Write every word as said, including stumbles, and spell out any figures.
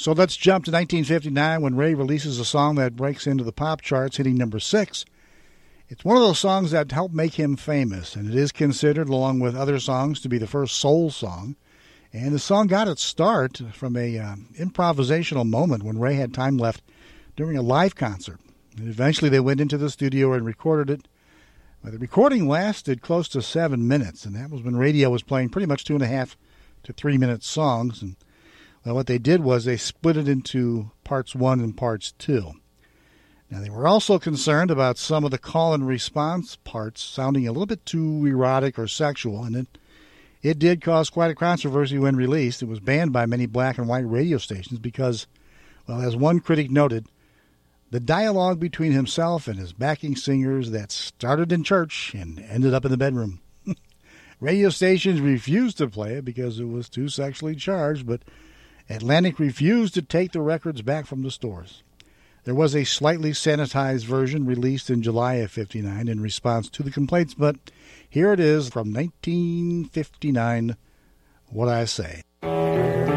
So let's jump to nineteen fifty-nine when Ray releases a song that breaks into the pop charts, hitting number six. It's one of those songs that helped make him famous, and it is considered, along with other songs, to be the first soul song. And the song got its start from a uh, improvisational moment when Ray had time left during a live concert. And eventually they went into the studio and recorded it. Well, the recording lasted close to seven minutes, and that was when radio was playing pretty much two and a half to three minute songs. And well, what they did was they split it into parts one and parts two. Now, they were also concerned about some of the call and response parts sounding a little bit too erotic or sexual, and it, it did cause quite a controversy when released. It was banned by many black and white radio stations because, well, as one critic noted, the dialogue between himself and his backing singers that started in church and ended up in the bedroom. Radio stations refused to play it because it was too sexually charged, but Atlantic refused to take the records back from the stores. There was a slightly sanitized version released in July of fifty-nine in response to the complaints, but here it is from nineteen fifty-nine, What I Say.